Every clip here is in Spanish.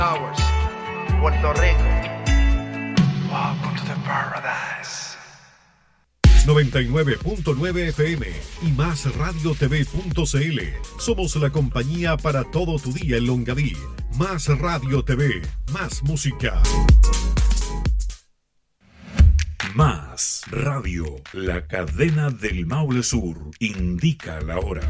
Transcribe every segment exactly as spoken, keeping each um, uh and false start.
Towers, Puerto Rico. Welcome to the paradise. noventa y nueve punto nueve F M y más radio t v punto c l. Somos la compañía para todo tu día en Longaví. Más Radio T V, más música. Más Radio, la cadena del Maule Sur, indica la hora.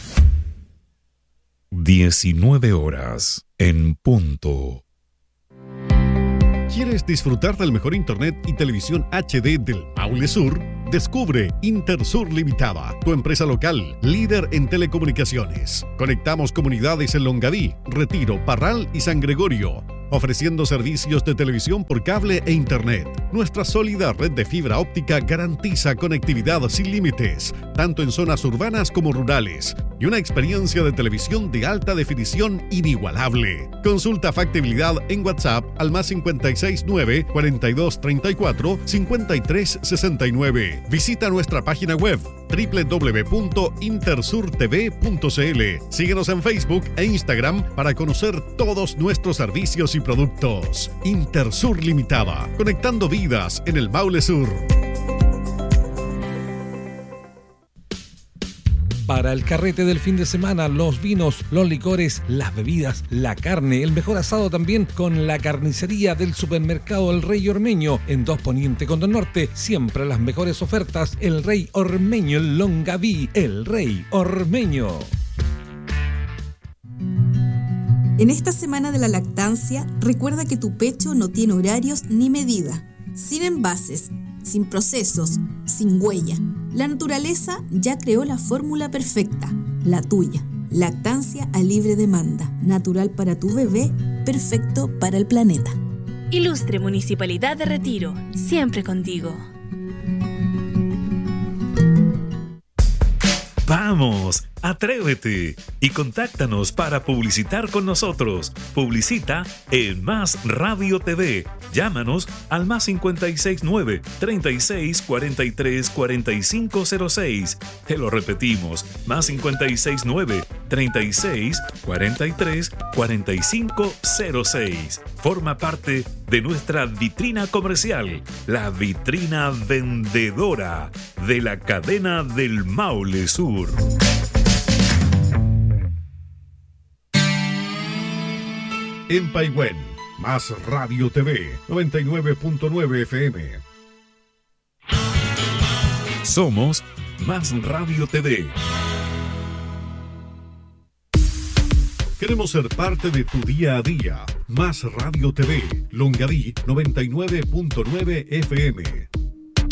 diecinueve horas en punto. ¿Quieres disfrutar del mejor internet y televisión H D del Maule Sur? Descubre Intersur Limitada, tu empresa local, líder en telecomunicaciones. Conectamos comunidades en Longaví, Retiro, Parral y San Gregorio, ofreciendo servicios de televisión por cable e internet. Nuestra sólida red de fibra óptica garantiza conectividad sin límites, tanto en zonas urbanas como rurales, y una experiencia de televisión de alta definición inigualable. Consulta factibilidad en WhatsApp al más cincuenta y seis nueve, cuarenta y dos treinta y cuatro, cincuenta y tres sesenta y nueve. Visita nuestra página web doble u doble u doble u punto intersur t v punto c l. Síguenos en Facebook e Instagram para conocer todos nuestros servicios y productos. Intersur Limitada, conectando vidas en el Maule Sur. Para el carrete del fin de semana, los vinos, los licores, las bebidas, la carne, el mejor asado también con la carnicería del supermercado El Rey Ormeño en dos Poniente con Don Norte. Siempre las mejores ofertas. El Rey Ormeño en Longaví. El Rey Ormeño. En esta semana de la lactancia, recuerda que tu pecho no tiene horarios ni medida. Sin envases, sin procesos, sin huella. La naturaleza ya creó la fórmula perfecta, la tuya. Lactancia a libre demanda, natural para tu bebé, perfecto para el planeta. Ilustre Municipalidad de Retiro, siempre contigo. ¡Vamos! ¡Atrévete! Y contáctanos para publicitar con nosotros. Publicita en Más Radio T V. Llámanos al más cincuenta y seis nueve, treinta y seis, cuarenta y tres, cuarenta y cinco cero seis. Te lo repetimos, más cincuenta y seis nueve, treinta y seis, cuarenta y tres, cuarenta y cinco cero seis. Forma parte de nuestra vitrina comercial, la vitrina vendedora de la cadena del Maule Sur. En Paihuén, más Radio T V, noventa y nueve punto nueve F M. Somos Más Radio T V. Queremos ser parte de tu día a día. Más Radio T V, Longaví, noventa y nueve punto nueve F M.